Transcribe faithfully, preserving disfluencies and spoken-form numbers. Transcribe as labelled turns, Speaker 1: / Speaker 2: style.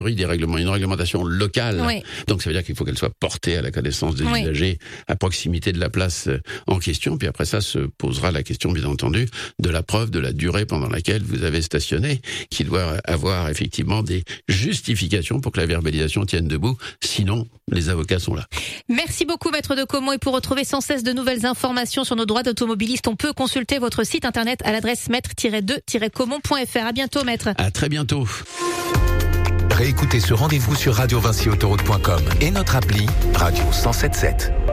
Speaker 1: des règlements, une réglementation locale.
Speaker 2: Oui.
Speaker 1: Donc ça veut dire qu'il faut qu'elle soit portée à la connaissance des
Speaker 2: Oui.
Speaker 1: usagers à proximité de la place en question. Puis après ça se posera la question, bien entendu, de la preuve de la durée pendant laquelle vous avez stationné, qui doit avoir effectivement des justifications pour que la verbalisation tienne debout. Sinon, les avocats sont là.
Speaker 2: Merci beaucoup, Maître de Caumont. Et pour retrouver sans cesse de nouvelles informations sur nos droits d'automobiliste, on peut consulter votre site internet à l'adresse maître tiret deux tiret caumont point f r. À bientôt, Maître.
Speaker 1: À très bientôt.
Speaker 3: Réécoutez ce rendez-vous sur radio vinci autoroute point com et notre appli Radio cent soixante-dix-sept.